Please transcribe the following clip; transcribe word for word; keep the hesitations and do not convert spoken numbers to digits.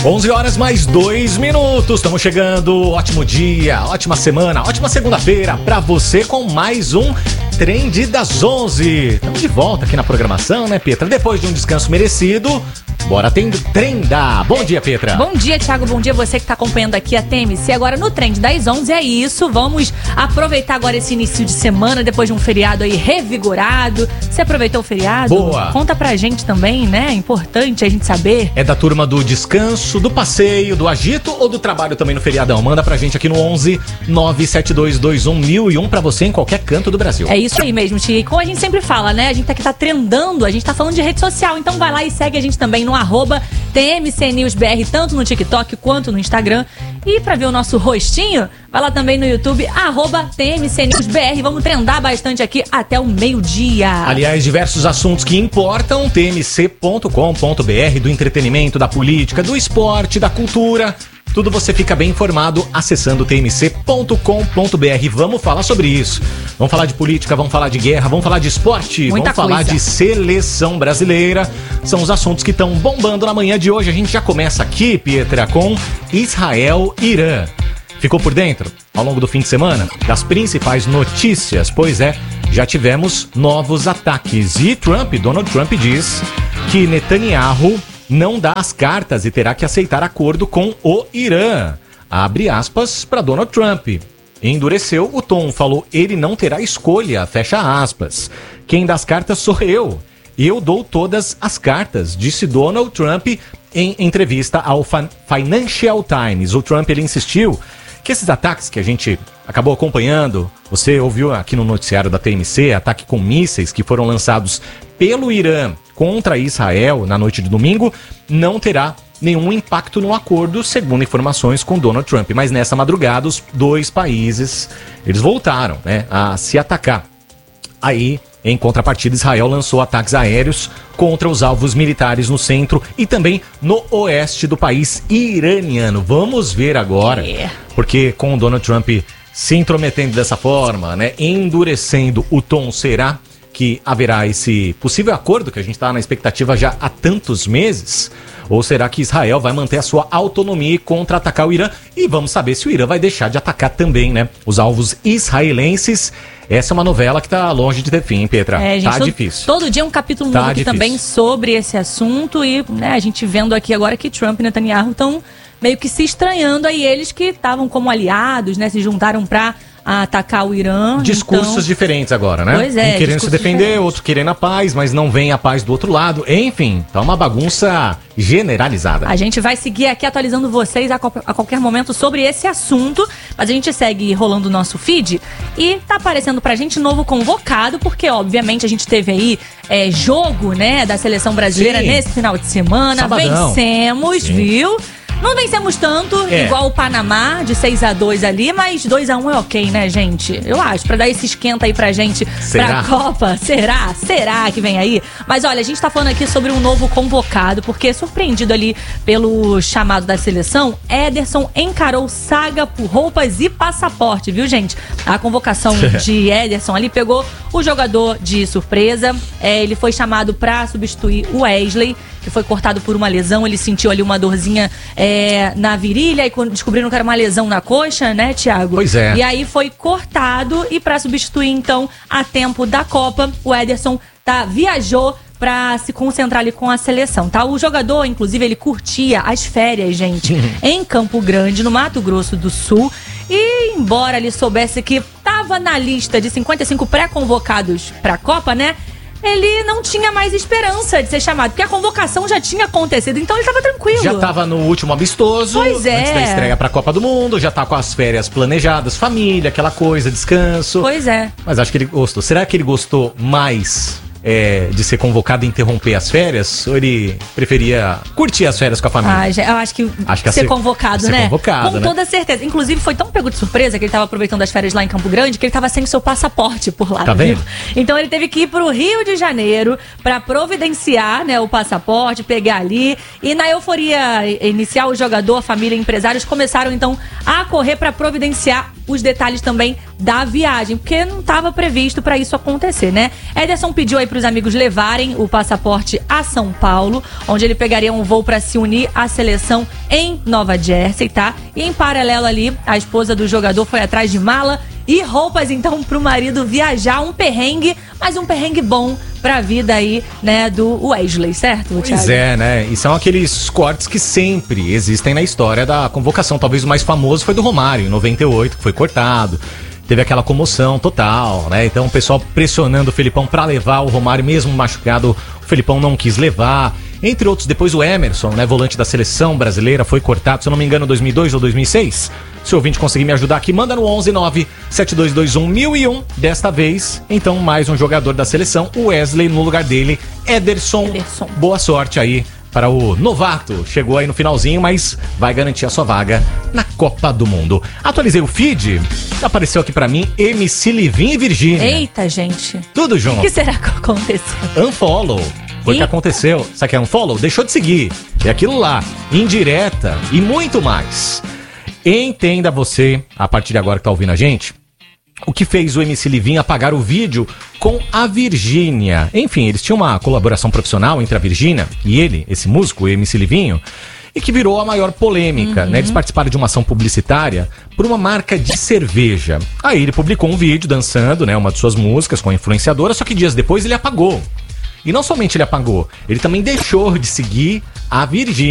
onze horas mais dois minutos, estamos chegando, ótimo dia, ótima semana, ótima segunda-feira pra você com mais um Trend das onze. Estamos de volta aqui na programação, né, Petra? Depois de um descanso merecido, bora trendar. Bom dia, Petra. Bom dia, Thiago, bom dia você que tá acompanhando aqui a T M C agora no Trend das onze. É isso, vamos aproveitar agora esse início de semana, depois de um feriado aí revigorado. Você aproveitou o feriado? Boa. Conta pra gente também, né? É importante a gente saber. É da turma do descanso, do passeio, do agito ou do trabalho também no feriadão? Manda pra gente aqui no onze nove sete dois dois um mil e um pra você em qualquer canto do Brasil. É isso aí mesmo, Tia. E como a gente sempre fala, né? A gente aqui tá trendando, a gente tá falando de rede social, então vai lá e segue a gente também no arroba T M C News B R, tanto no TikTok quanto no Instagram. E pra ver o nosso rostinho, vai lá também no YouTube, arroba T M C News B R. Vamos trendar bastante aqui até o meio-dia. Aliás, diversos assuntos que importam, T M C ponto com ponto B R, do entretenimento, da política, do esporte, da cultura. Tudo você fica bem informado acessando T M C ponto com ponto B R. Vamos falar sobre isso. Vamos falar de política, vamos falar de guerra, vamos falar de esporte, Muita vamos falar coisa. de seleção brasileira. São os assuntos que estão bombando na manhã de hoje. A gente já começa aqui, Pietra, com Israel e Irã. Ficou por dentro, ao longo do fim de semana, das principais notícias? Pois é, já tivemos novos ataques. E Trump, Donald Trump diz que Netanyahu não dá as cartas e terá que aceitar acordo com o Irã. Abre aspas para Donald Trump. Endureceu o tom, falou ele não terá escolha, fecha aspas. Quem dá as cartas sou eu. Eu dou todas as cartas, disse Donald Trump em entrevista ao Financial Times. O Trump ele insistiu que esses ataques que a gente acabou acompanhando, você ouviu aqui no noticiário da T M C, ataque com mísseis que foram lançados pelo Irã contra Israel na noite de domingo, não terá nenhum impacto no acordo, segundo informações com Donald Trump. Mas nessa madrugada, os dois países, eles voltaram, né, a se atacar. Aí, em contrapartida, Israel lançou ataques aéreos contra os alvos militares no centro e também no oeste do país iraniano. Vamos ver agora, É. porque com o Donald Trump se intrometendo dessa forma, né, endurecendo o tom, será que haverá esse possível acordo que a gente está na expectativa já há tantos meses? Ou será que Israel vai manter a sua autonomia e contra-atacar o Irã? E vamos saber se o Irã vai deixar de atacar também, né, os alvos israelenses. Essa é uma novela que tá longe de ter fim, Petra. É, gente, tá todo, difícil. Todo dia um capítulo Tá novo aqui difícil. também sobre esse assunto. E né, a gente vendo aqui agora que Trump e Netanyahu estão meio que se estranhando. Aí eles que estavam como aliados, né? Se juntaram pra atacar o Irã. Discursos então... diferentes agora, né? Pois é, um querendo se discursos defender, diferentes. outro querendo a paz, mas não vem a paz do outro lado. Enfim, tá uma bagunça generalizada. A gente vai seguir aqui atualizando vocês a, a qualquer momento sobre esse assunto, mas a gente segue rolando o nosso feed e tá aparecendo pra gente novo convocado, porque obviamente a gente teve aí é, jogo, né, da seleção brasileira Sim. nesse final de semana. Sabadão. Vencemos, Sim. viu? Não vencemos tanto, É. igual o Panamá, de seis a dois ali, mas dois a um é ok, né, gente? Eu acho, pra dar esse esquenta aí pra gente, Será? pra Copa. Será? Será que vem aí? Mas olha, a gente tá falando aqui sobre um novo convocado, porque surpreendido ali pelo chamado da seleção, Ederson encarou saga por roupas e passaporte, viu, gente? A convocação de Ederson ali pegou o jogador de surpresa, é, ele foi chamado pra substituir o Wesley, que foi cortado por uma lesão, ele sentiu ali uma dorzinha é, na virilha e quando descobriram que era uma lesão na coxa, né, Thiago? Pois é. E aí foi cortado e pra substituir então a tempo da Copa, o Ederson tá, viajou pra se concentrar ali com a seleção, tá? O jogador, inclusive, ele curtia as férias, gente, em Campo Grande, no Mato Grosso do Sul. E embora ele soubesse que tava na lista de cinquenta e cinco pré-convocados pra Copa, né? Ele não tinha mais esperança de ser chamado, porque a convocação já tinha acontecido, então ele tava tranquilo. Já tava no último amistoso, Pois é. antes da estreia pra Copa do Mundo, já tá com as férias planejadas, família, aquela coisa, descanso. Pois é. Mas acho que ele gostou. Será que ele gostou mais é, de ser convocado e interromper as férias? Ou ele preferia curtir as férias com a família? Ah, já- eu acho que, Acho que a ser, ser- convocado, ser né? convocado, Com né? toda certeza. Inclusive, foi tão pego de surpresa que ele tava aproveitando as férias lá em Campo Grande que ele tava sem seu passaporte por lá. Tá viu? vendo? Então ele teve que ir pro Rio de Janeiro pra providenciar, né, o passaporte, pegar ali. E na euforia inicial, o jogador, a família e empresários começaram então a correr pra providenciar os detalhes também da viagem, porque não estava previsto para isso acontecer, né? Ederson pediu aí para os amigos levarem o passaporte a São Paulo, onde ele pegaria um voo para se unir à seleção em Nova Jersey, tá? E em paralelo ali, a esposa do jogador foi atrás de mala e roupas, então, pro marido viajar. Um perrengue, mas um perrengue bom pra vida aí, né, do Wesley, certo, Thiago? Pois é, né? E são aqueles cortes que sempre existem na história da convocação. Talvez o mais famoso foi do Romário, em noventa e oito, que foi cortado. Teve aquela comoção total, né? Então o pessoal pressionando o Felipão pra levar o Romário, mesmo machucado, o Felipão não quis levar. Entre outros, depois o Emerson, né, volante da seleção brasileira, foi cortado, se eu não me engano, em dois mil e dois ou dois mil e seis. Se o ouvinte conseguir me ajudar aqui, manda no onze nove sete dois dois um mil e um. Desta vez, então, mais um jogador da seleção, o Wesley, no lugar dele, Ederson. Ederson. Boa sorte aí para o novato. Chegou aí no finalzinho, mas vai garantir a sua vaga na Copa do Mundo. Atualizei o feed, apareceu aqui pra mim M C Livinho e Virgínia. Eita, gente. Tudo junto. O que será que aconteceu? Unfollow. Foi o que aconteceu. Sabe o que é unfollow? Deixou de seguir. É aquilo lá. Indireta e muito mais. Entenda você, a partir de agora que tá ouvindo a gente, o que fez o M C Livinho apagar o vídeo com a Virgínia. Enfim, eles tinham uma colaboração profissional entre a Virgínia e ele, esse músico, o M C Livinho, e que virou a maior polêmica, uhum. né? Eles participaram de uma ação publicitária por uma marca de cerveja. Aí ele publicou um vídeo dançando, né, uma de suas músicas com a influenciadora, só que dias depois ele apagou. E não somente ele apagou, ele também deixou de seguir a Virgínia.